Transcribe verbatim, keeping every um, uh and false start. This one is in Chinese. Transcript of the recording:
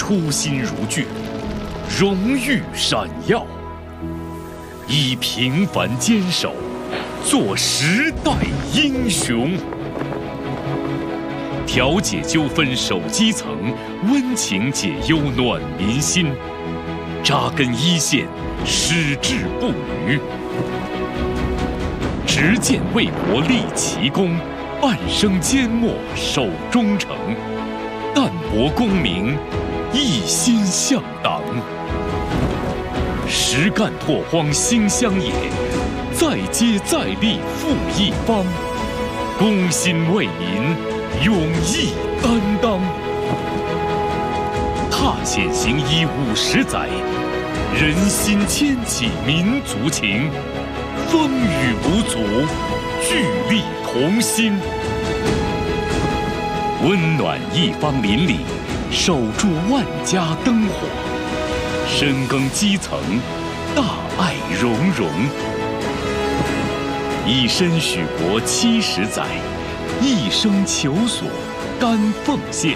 初心如炬，荣誉闪耀，以平凡坚守，做时代英雄。调解纠纷守基层，温情解忧暖民心，扎根一线，矢志不渝。执剑为国立奇功，半生缄默守忠诚，淡泊功名，一心向党。实干拓荒兴乡野，再接再厉复一方，公心为民，勇毅担当。踏险行医五十载，人心牵起民族情，风雨无阻，聚力同心。温暖一方邻里，守住万家灯火，深耕基层，大爱融融。以身许国七十载，一生求索甘奉献。